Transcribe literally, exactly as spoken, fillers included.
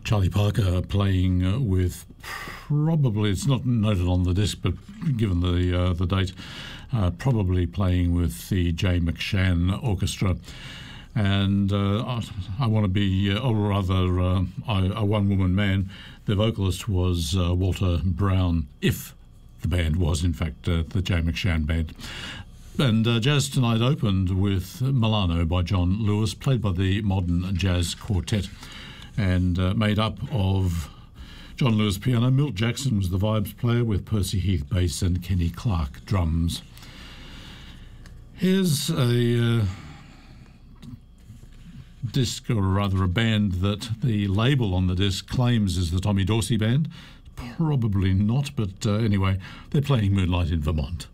Charlie Parker playing uh, with, probably, it's not noted on the disc, but given the uh, the date, uh, probably playing with the Jay McShann Orchestra. And uh, I, I want to be, uh, or rather, uh, I, a one-woman man. The vocalist was uh, Walter Brown, if the band was, in fact, uh, the Jay McShann Band. And uh, Jazz Tonight opened with Milano by John Lewis, played by the Modern Jazz Quartet, and uh, made up of John Lewis piano. Milt Jackson was the vibes player, with Percy Heath bass and Kenny Clark drums. Here's a uh, disc, or rather a band, that the label on the disc claims is the Tommy Dorsey Band. Probably not, but uh, anyway, they're playing Moonlight in Vermont.